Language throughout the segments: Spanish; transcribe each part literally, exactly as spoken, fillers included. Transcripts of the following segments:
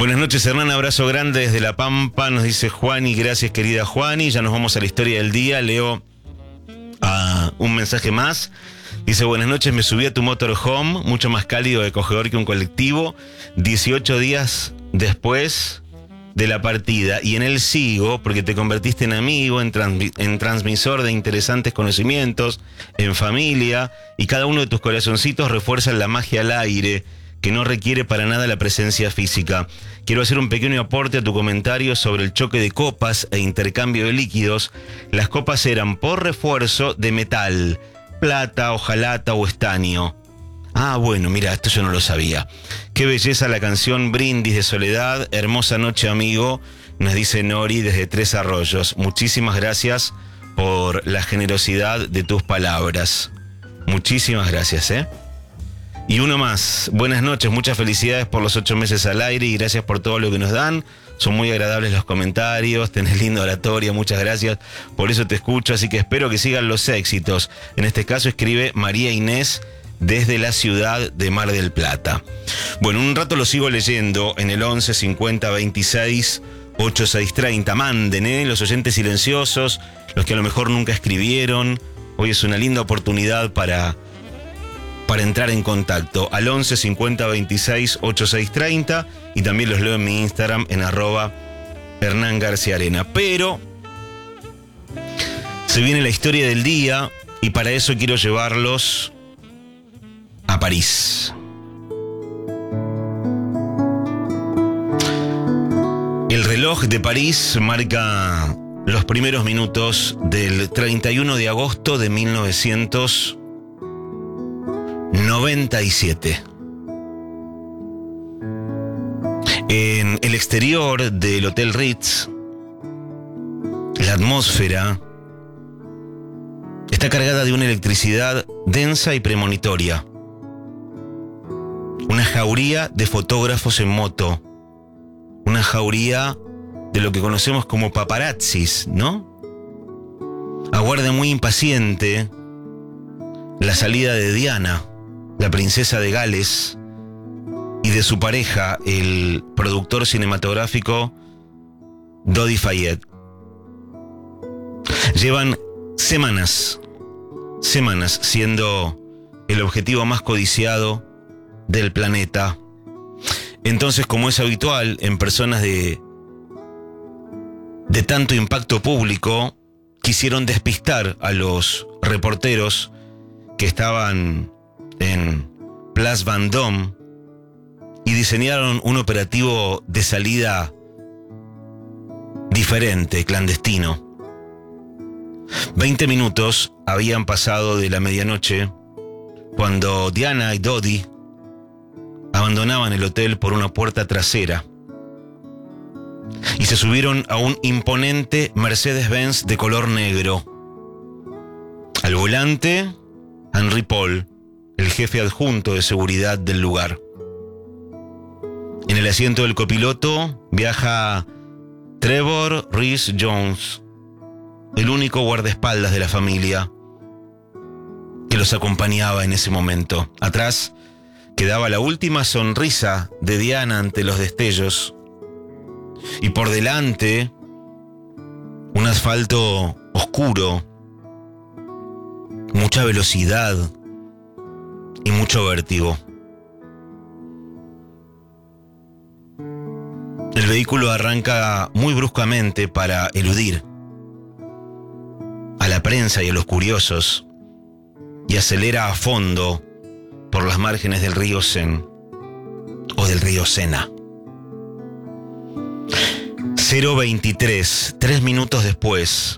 Buenas noches, Hernán, abrazo grande desde La Pampa, nos dice Juani, gracias querida Juani, ya nos vamos a la historia del día, leo uh, un mensaje más, dice buenas noches, me subí a tu motorhome, mucho más cálido y acogedor que un colectivo, dieciocho días después de la partida, y en él sigo porque te convertiste en amigo, en, transmi- en transmisor de interesantes conocimientos, en familia, y cada uno de tus corazoncitos refuerza la magia al aire, que no requiere para nada la presencia física. Quiero hacer un pequeño aporte a tu comentario sobre el choque de copas e intercambio de líquidos. Las copas eran por refuerzo de metal, plata, hojalata o estaño. Ah, bueno, mira, esto yo no lo sabía. Qué belleza la canción Brindis de Soledad, hermosa noche amigo, nos dice Nori desde Tres Arroyos. Muchísimas gracias por la generosidad de tus palabras. Muchísimas gracias, ¿eh? Y uno más, buenas noches, muchas felicidades por los ocho meses al aire y gracias por todo lo que nos dan. Son muy agradables los comentarios, tenés linda oratoria, muchas gracias, por eso te escucho, así que espero que sigan los éxitos. En este caso escribe María Inés desde la ciudad de Mar del Plata. Bueno, un rato lo sigo leyendo en el once cincuenta veintiséis ochenta y seis treinta. Manden, ¿eh? Los oyentes silenciosos, los que a lo mejor nunca escribieron. Hoy es una linda oportunidad para... para entrar en contacto al once cincuenta veintiséis ochenta y seis treinta y también los leo en mi Instagram en arroba Hernán García Arena. Pero se viene la historia del día y para eso quiero llevarlos a París. El reloj de París marca los primeros minutos del treinta y uno de agosto de mil novecientos noventa y siete. En el exterior del Hotel Ritz, la atmósfera está cargada de una electricidad densa y premonitoria. Una jauría de fotógrafos en moto. Una jauría de lo que conocemos como paparazzis, ¿no? Aguarda muy impaciente la salida de Diana, la princesa de Gales, y de su pareja, el productor cinematográfico Dodi Fayed. Llevan semanas, semanas siendo el objetivo más codiciado del planeta. Entonces, como es habitual en personas de, de tanto impacto público, quisieron despistar a los reporteros que estaban en Place Vendôme y diseñaron un operativo de salida diferente, clandestino. Veinte minutos habían pasado de la medianoche cuando Diana y Dodi abandonaban el hotel por una puerta trasera y se subieron a un imponente Mercedes-Benz de color negro. Al volante, Henry Paul, el jefe adjunto de seguridad del lugar. En el asiento del copiloto viaja Trevor Rhys-Jones, el único guardaespaldas de la familia que los acompañaba en ese momento. Atrás quedaba la última sonrisa de Diana ante los destellos y por delante un asfalto oscuro, mucha velocidad y mucho vértigo. El vehículo arranca muy bruscamente para eludir a la prensa y a los curiosos y acelera a fondo por las márgenes del río Sen o del río Sena. cero veintitrés, tres minutos después,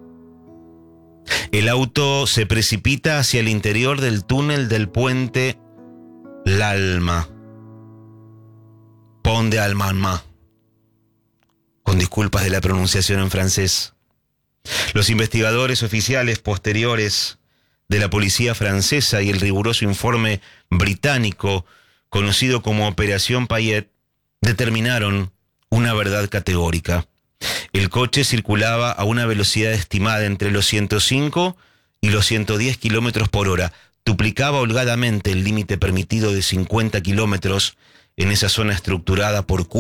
el auto se precipita hacia el interior del túnel del puente L'Alma. Pont de Almama. Con disculpas de la pronunciación en francés. Los investigadores oficiales posteriores de la policía francesa y el riguroso informe británico, conocido como Operación Payet, determinaron una verdad categórica. El coche circulaba a una velocidad estimada entre los ciento cinco y los ciento diez kilómetros por hora. Duplicaba holgadamente el límite permitido de cincuenta kilómetros en esa zona estructurada por